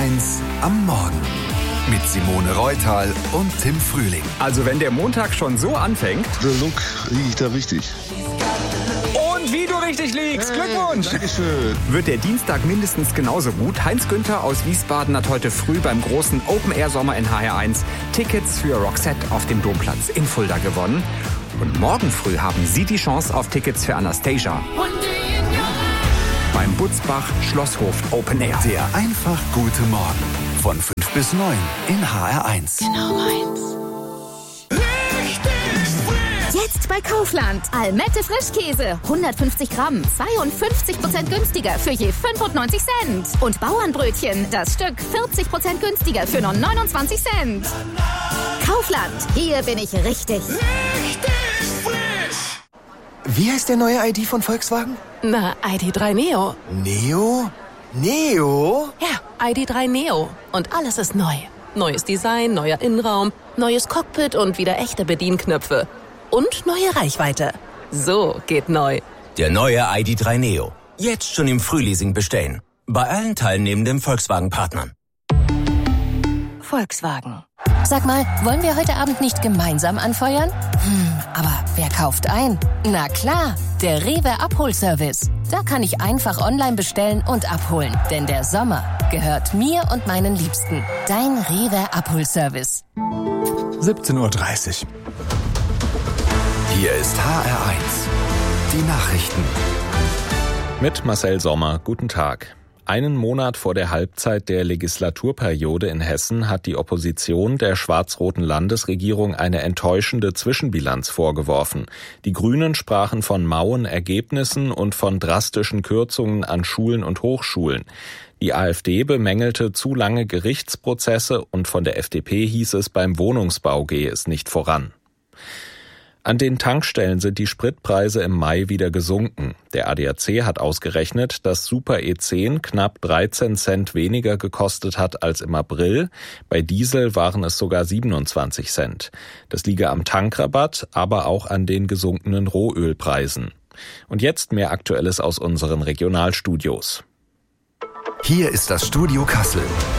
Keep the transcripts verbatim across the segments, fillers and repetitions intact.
eins am Morgen mit Simone Reutal und Tim Frühling. Also wenn der Montag schon so anfängt... Der Look liegt da richtig. Und wie du richtig liegst, Hey, Glückwunsch! Dankeschön. Wird der Dienstag mindestens genauso gut? Heinz Günther aus Wiesbaden hat heute früh beim großen Open-Air-Sommer in H R eins Tickets für Roxette auf dem Domplatz in Fulda gewonnen. Und morgen früh haben Sie die Chance auf Tickets für Anastasia beim Butzbach Schlosshof Open Air. Der einfach gute Morgen von fünf bis neun in H R eins. Genau meins. Jetzt bei Kaufland. Almette Frischkäse. hundertfünfzig Gramm. zweiundfünfzig Prozent günstiger für je fünfundneunzig Cent. Und Bauernbrötchen. Das Stück vierzig Prozent günstiger für nur neunundzwanzig Cent. Kaufland. Hier bin ich richtig. Richtig frisch. Wie heißt der neue I D von Volkswagen? Na, I D drei Neo. Neo? Neo? Ja, I D drei Neo. Und alles ist neu. Neues Design, neuer Innenraum, neues Cockpit und wieder echte Bedienknöpfe. Und neue Reichweite. So geht neu. Der neue I D drei Neo. Jetzt schon im Frühleasing bestellen. Bei allen teilnehmenden Volkswagen-Partnern. Volkswagen. Sag mal, wollen wir heute Abend nicht gemeinsam anfeuern? Hm, aber wer kauft ein? Na klar, der Rewe Abholservice. Da kann ich einfach online bestellen und abholen. Denn der Sommer gehört mir und meinen Liebsten. Dein Rewe Abholservice. siebzehn Uhr dreißig. Hier ist H R eins. Die Nachrichten. Mit Marcel Sommer. Guten Tag. Einen Monat vor der Halbzeit der Legislaturperiode in Hessen hat die Opposition der schwarz-roten Landesregierung eine enttäuschende Zwischenbilanz vorgeworfen. Die Grünen sprachen von mauen Ergebnissen und von drastischen Kürzungen an Schulen und Hochschulen. Die AfD bemängelte zu lange Gerichtsprozesse und von der F D P hieß es, beim Wohnungsbau gehe es nicht voran. An den Tankstellen sind die Spritpreise im Mai wieder gesunken. Der A D A C hat ausgerechnet, dass Super E zehn knapp dreizehn Cent weniger gekostet hat als im April. Bei Diesel waren es sogar siebenundzwanzig Cent. Das liege am Tankrabatt, aber auch an den gesunkenen Rohölpreisen. Und jetzt mehr Aktuelles aus unseren Regionalstudios. Hier ist das Studio Kassel.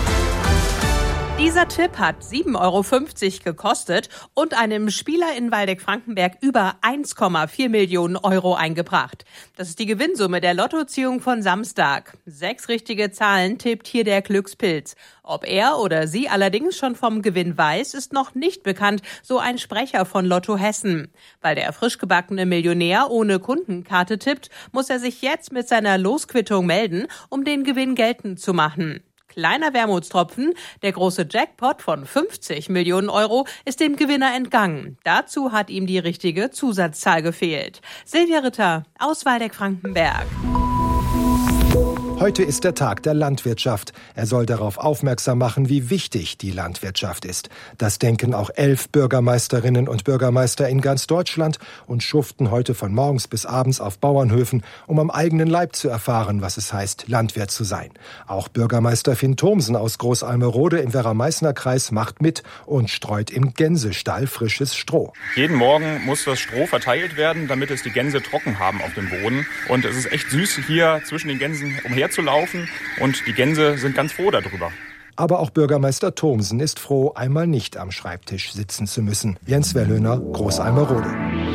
Dieser Tipp hat sieben Euro fünfzig gekostet und einem Spieler in Waldeck-Frankenberg über eins Komma vier Millionen Euro eingebracht. Das ist die Gewinnsumme der Lottoziehung von Samstag. Sechs richtige Zahlen tippt hier der Glückspilz. Ob er oder sie allerdings schon vom Gewinn weiß, ist noch nicht bekannt, so ein Sprecher von Lotto Hessen. Weil der frisch gebackene Millionär ohne Kundenkarte tippt, muss er sich jetzt mit seiner Losquittung melden, um den Gewinn geltend zu machen. Kleiner Wermutstropfen, der große Jackpot von fünfzig Millionen Euro ist dem Gewinner entgangen. Dazu hat ihm die richtige Zusatzzahl gefehlt. Silvia Ritter aus Waldeck-Frankenberg. Heute ist der Tag der Landwirtschaft. Er soll darauf aufmerksam machen, wie wichtig die Landwirtschaft ist. Das denken auch elf Bürgermeisterinnen und Bürgermeister in ganz Deutschland und schuften heute von morgens bis abends auf Bauernhöfen, um am eigenen Leib zu erfahren, was es heißt, Landwirt zu sein. Auch Bürgermeister Finn Thomsen aus Großalmerode im Werra-Meißner-Kreis macht mit und streut im Gänsestall frisches Stroh. Jeden Morgen muss das Stroh verteilt werden, damit es die Gänse trocken haben auf dem Boden. Und es ist echt süß, hier zwischen den Gänsen umher zu laufen und die Gänse sind ganz froh darüber. Aber auch Bürgermeister Thomsen ist froh, einmal nicht am Schreibtisch sitzen zu müssen. Jens Wellhöhner, Großalmerode.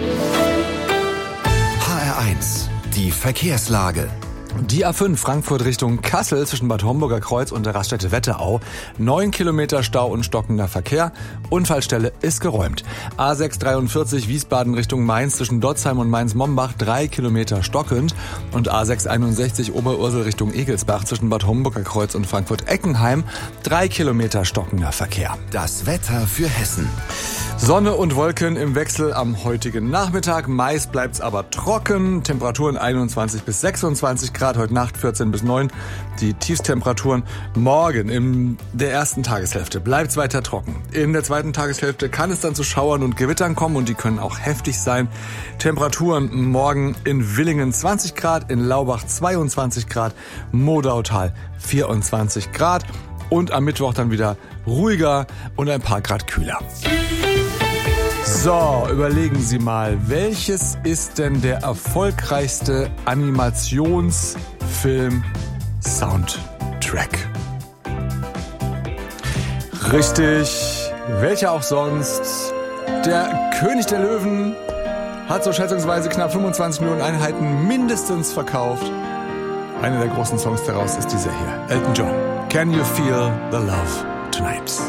H R eins, die Verkehrslage. Die A fünf Frankfurt Richtung Kassel zwischen Bad Homburger Kreuz und der Raststätte Wetterau. Neun Kilometer Stau und stockender Verkehr. Unfallstelle ist geräumt. A sechs dreiundvierzig Wiesbaden Richtung Mainz zwischen Dotzheim und Mainz-Mombach. Drei Kilometer stockend. Und A sechs einundsechzig Oberursel Richtung Egelsbach zwischen Bad Homburger Kreuz und Frankfurt-Eckenheim. Drei Kilometer stockender Verkehr. Das Wetter für Hessen. Sonne und Wolken im Wechsel am heutigen Nachmittag. Meist bleibt's aber trocken. Temperaturen einundzwanzig bis sechsundzwanzig Grad, heute Nacht vierzehn bis neun. Die Tiefstemperaturen morgen in der ersten Tageshälfte bleibt's weiter trocken. In der zweiten Tageshälfte kann es dann zu Schauern und Gewittern kommen und die können auch heftig sein. Temperaturen morgen in Willingen zwanzig Grad, in Laubach zweiundzwanzig Grad, Modautal vierundzwanzig Grad und am Mittwoch dann wieder ruhiger und ein paar Grad kühler. So, überlegen Sie mal, welches ist denn der erfolgreichste Animationsfilm-Soundtrack? Richtig. Welcher auch sonst? Der König der Löwen hat so schätzungsweise knapp fünfundzwanzig Millionen Einheiten mindestens verkauft. Einer der großen Songs daraus ist dieser hier. Elton John. Can you feel the love tonight?